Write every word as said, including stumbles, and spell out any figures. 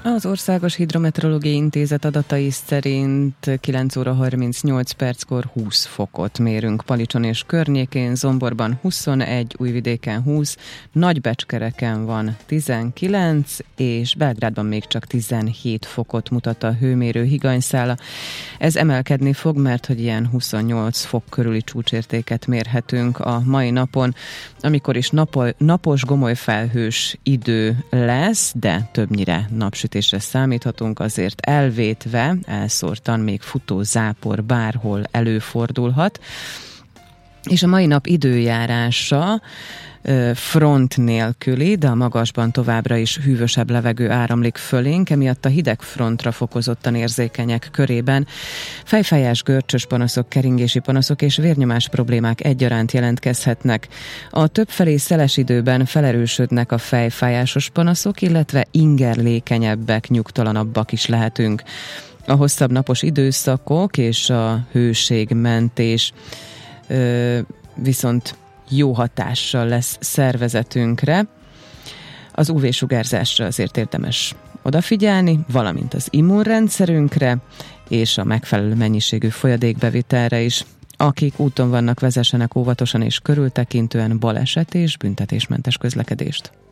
Az Országos Hidrometeorológiai Intézet adatai szerint kilenc óra harmincnyolc perckor húsz fokot mérünk Palicson és környékén, Zomborban huszonegy, Újvidéken húsz, Nagybecskereken van tizenkilenc, és Belgrádban még csak tizenhét fokot mutat a hőmérő higanyszála. Ez emelkedni fog, mert hogy ilyen huszonnyolc fok körüli csúcsértéket mérhetünk a mai napon, amikor is napo- napos, gomoly felhős idő lesz, de többnyire napsütésre számíthatunk, azért elvétve, elszórtan még futó zápor bárhol előfordulhat. És a mai nap időjárása front nélküli, de a magasban továbbra is hűvösebb levegő áramlik fölénk, emiatt a hideg frontra fokozottan érzékenyek körében fejfájás, görcsös panaszok, keringési panaszok és vérnyomás problémák egyaránt jelentkezhetnek. A többfelé szeles időben felerősödnek a fejfájásos panaszok, illetve ingerlékenyebbek, nyugtalanabbak is lehetünk. A hosszabb napos időszakok és a hőségmentés ö, viszont jó hatással lesz szervezetünkre. Az ú vé-sugárzásra azért érdemes odafigyelni, valamint az immunrendszerünkre, és a megfelelő mennyiségű folyadékbevitelre is. Akik úton vannak, vezessenek óvatosan és körültekintően, baleset és büntetésmentes közlekedést.